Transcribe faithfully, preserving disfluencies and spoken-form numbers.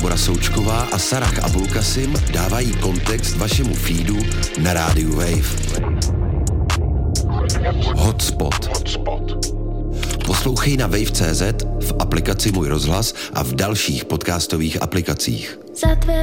Laura Součková a Sarah Abulkasim dávají kontext vašemu feedu na rádiu Wave. Hotspot. Poslouchej na wave tečka cé zet, v aplikaci Můj rozhlas a v dalších podcastových aplikacích.